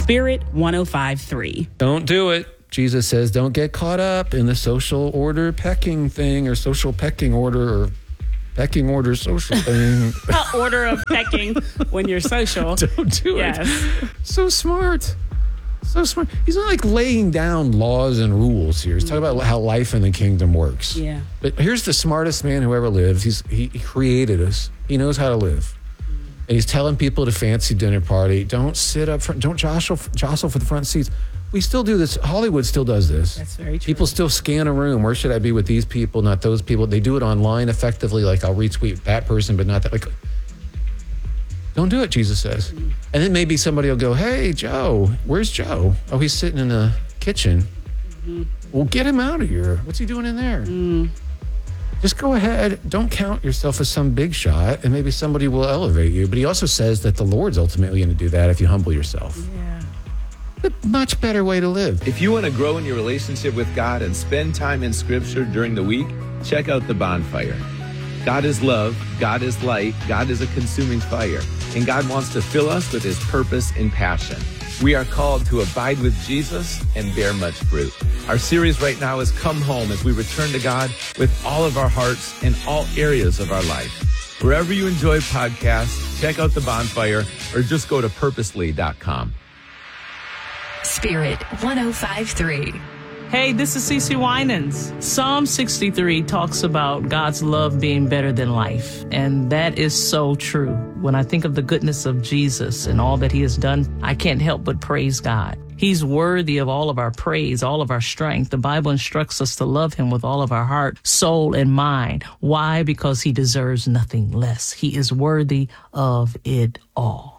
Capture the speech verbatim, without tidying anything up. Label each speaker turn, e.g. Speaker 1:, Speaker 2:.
Speaker 1: Spirit one oh five point three.
Speaker 2: Don't do it. Jesus says, don't get caught up in the social order pecking thing or social pecking order or pecking order social thing.
Speaker 1: Order of pecking when you're social.
Speaker 2: Don't do
Speaker 1: yes.
Speaker 2: it. So smart. So smart. He's not like laying down laws and rules here. He's talking about how life in the kingdom works.
Speaker 1: Yeah.
Speaker 2: But here's the smartest man who ever lived. He's He, he created us. He knows how to live. And he's telling people at a fancy dinner party, don't sit up front, don't jostle, jostle for the front seats. We still do this. Hollywood still does this.
Speaker 1: That's very true.
Speaker 2: People still scan a room. Where should I be with these people, not those people? They do it online effectively, like I'll retweet that person, but not that. Like, don't do it, Jesus says. Mm. And then maybe somebody will go, hey, Joe, where's Joe? Oh, he's sitting in the kitchen. Mm-hmm. Well, get him out of here. What's he doing in there? Mm. Just go ahead. Don't count yourself as some big shot, and maybe somebody will elevate you. But he also says that the Lord's ultimately going to do that if you humble yourself.
Speaker 1: Yeah.
Speaker 2: A much better way to live.
Speaker 3: If you want to grow in your relationship with God and spend time in Scripture during the week, check out The Bonfire. God is love, God is light, God is a consuming fire, and God wants to fill us with His purpose and passion. We are called to abide with Jesus and bear much fruit. Our series right now is Come Home, as we return to God with all of our hearts in all areas of our life. Wherever you enjoy podcasts, check out The Bonfire or just go to purposely dot com.
Speaker 4: Spirit one oh five point three.
Speaker 5: Hey, this is Cece Winans. Psalm sixty-three talks about God's love being better than life, and that is so true. When I think of the goodness of Jesus and all that He has done, I can't help but praise God. He's worthy of all of our praise, all of our strength. The Bible instructs us to love Him with all of our heart, soul, and mind. Why? Because He deserves nothing less. He is worthy of it all.